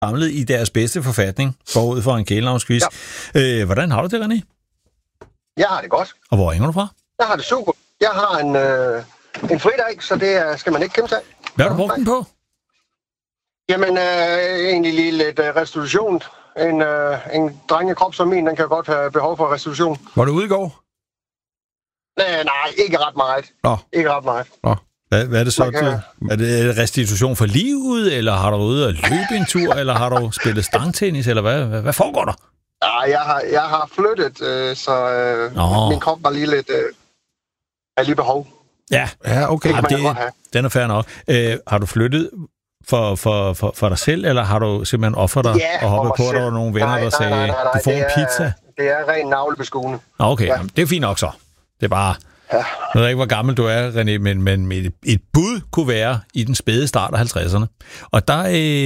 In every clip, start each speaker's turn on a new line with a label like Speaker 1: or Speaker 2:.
Speaker 1: samlet i deres bedste forfatning forud for en kælenavnsquiz. Ja. Hvordan har du det, René?
Speaker 2: Jeg har det godt.
Speaker 1: Og hvor ringer du fra?
Speaker 2: Jeg har det super. Jeg har en fridag, så det skal man ikke kæmpe af.
Speaker 1: Hvad har du brugt den på?
Speaker 2: Jamen, egentlig lige lidt restitution. En drengekrop som min, den kan godt have behov for restitution.
Speaker 3: Var du ude i går?
Speaker 2: Nej, ikke ret meget.
Speaker 3: Nå.
Speaker 2: Ikke ret meget.
Speaker 3: Nå.
Speaker 1: Hvad er det så? Er det restitution for livet, eller har du været ude og løbe en tur, eller har du spillet stangtennis, eller hvad foregår der?
Speaker 2: Nej, jeg har flyttet, så min krop var lige lidt... er lige behov.
Speaker 1: Ja, okay. Den er fair nok. Har du flyttet for dig selv, eller har du simpelthen offret dig og hoppet på, at der var nogle venner, der sagde, du får en pizza?
Speaker 2: Det er ren navlebeskuende.
Speaker 1: Okay, ja. Jamen, det er fint nok så. Det er bare... Ja. Jeg ved ikke, hvor gammel du er, René, men et bud kunne være i den spæde start af 50'erne. Og der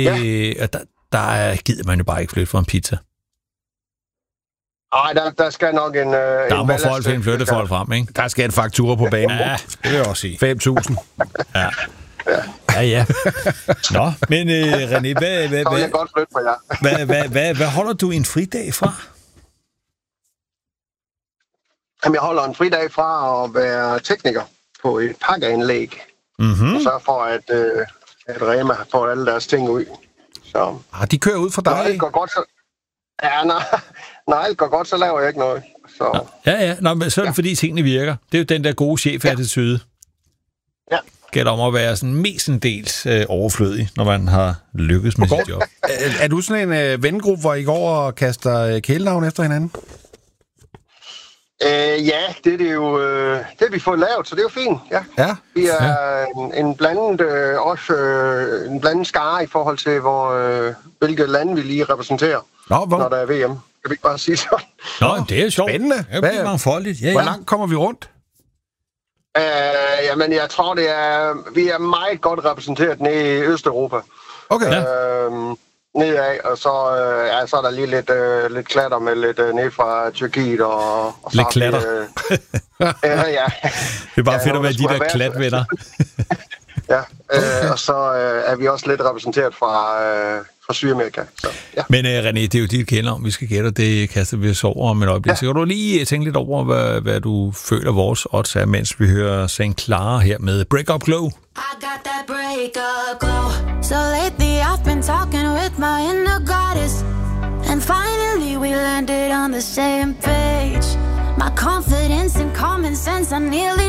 Speaker 1: gider man jo bare ikke flytte for en pizza.
Speaker 2: Nej, der skal nok en...
Speaker 1: Der må folk finde flyttefolk frem, ikke?
Speaker 3: Der skal en faktura på banen.
Speaker 1: Ja, det vil jeg også sige.
Speaker 3: 5.000.
Speaker 1: Ja. Nå, men René, hvad holder du en fridag fra?
Speaker 2: Jamen, jeg holder en fridag fra at være tekniker på et pakkeanlæg.
Speaker 1: Mm-hmm.
Speaker 2: Og sørge for, at Rema får alle deres ting ud. Så...
Speaker 3: de kører ud for dig?
Speaker 2: Når alt går godt, så... Ja, når alt går godt, så laver jeg ikke noget. Så...
Speaker 1: Ja. Nå, men så er det, fordi tingene virker. Det er jo den der gode chef-attitude.
Speaker 2: Ja.
Speaker 1: Gælder om at være sådan mestendels overflødig, når man har lykkes med sit job.
Speaker 3: Er du sådan en vennegruppe, hvor I går og kaster kælenavn efter hinanden?
Speaker 2: Ja, det er jo det vi får lavet, så det er jo fint. Ja. Vi er en blandet skare i forhold til hvilke lande vi lige repræsenterer, når der er VM. Kan vi ikke bare sige sådan?
Speaker 1: Nå, det er sjovt.
Speaker 3: Spændende.
Speaker 1: Det er mangfoldigt. Ja.
Speaker 3: Hvor langt kommer vi rundt?
Speaker 2: Jamen, jeg tror, vi er meget godt repræsenteret nede i Østeuropa.
Speaker 3: Okay.
Speaker 2: Nedad, og så er der lige lidt klatter med lidt ned fra Tyrkiet og
Speaker 1: lidt klatter.
Speaker 2: Ja.
Speaker 1: Det er bare fedt at være de der klatvenner.
Speaker 2: Ja, og så er vi også lidt repræsenteret fra Sydamerika. Så, ja.
Speaker 1: Men René, det er jo dit kælenavn, vi skal gætte, det kaster vi os over om et øjeblik. Ja. Så kan du lige tænke lidt over, hvad du føler vores odds er, mens vi hører St. Clara her med Break Up Glow.
Speaker 4: I got that break up glow. So lately I've been talking with my inner goddess, and finally we landed on the same page. My confidence and common sense, I nearly